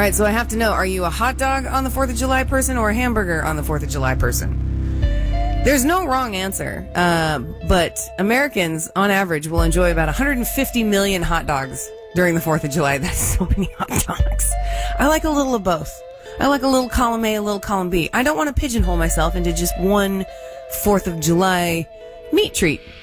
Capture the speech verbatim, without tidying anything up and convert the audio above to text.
right, so I have to know, are you a hot dog on the fourth of July person or a hamburger on the fourth of July person? There's no wrong answer, uh, but Americans, on average, will enjoy about one hundred fifty million hot dogs during the fourth of July. That's so many hot dogs. I like a little of both. I like a little column A, a little column B. I don't want to pigeonhole myself into just one fourth of July meat treat.